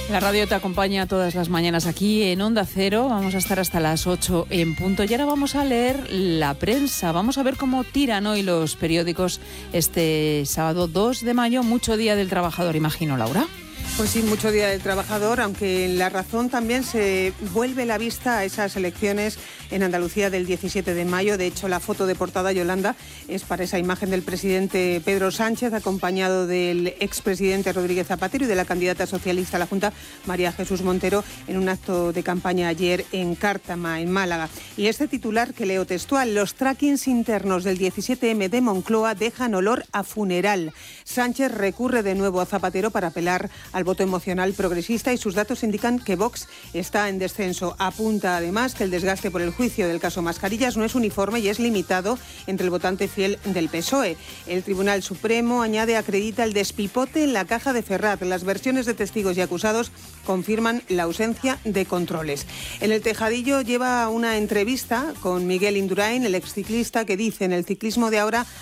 La radio te acompaña todas las mañanas aquí en Onda Cero. Vamos a estar hasta las 8 en punto. Y ahora vamos a leer la prensa. Vamos a ver cómo tiran hoy los periódicos este sábado 2 de mayo. Mucho Día del Trabajador, imagino, Laura. Pues sí, mucho Día del Trabajador, aunque en La Razón también se vuelve la vista a esas elecciones en Andalucía del 17 de mayo. De hecho, la foto de portada, Yolanda, es para esa imagen del presidente Pedro Sánchez, acompañado del expresidente Rodríguez Zapatero y de la candidata socialista a la Junta, María Jesús Montero, en un acto de campaña ayer en Cártama, en Málaga. Y este titular que leo textual: los trackings internos del 17M de Moncloa dejan olor a funeral. Sánchez recurre de nuevo a Zapatero para apelar al voto emocional progresista y sus datos indican que Vox está en descenso. Apunta además que el desgaste por el juicio del caso Mascarillas no es uniforme y es limitado entre el votante fiel del PSOE. El Tribunal Supremo, añade, acredita el despipote en la caja de Ferraz. Las versiones de testigos y acusados confirman la ausencia de controles. En El Tejadillo lleva una entrevista con Miguel Indurain, el exciclista, que dice: en el ciclismo de ahora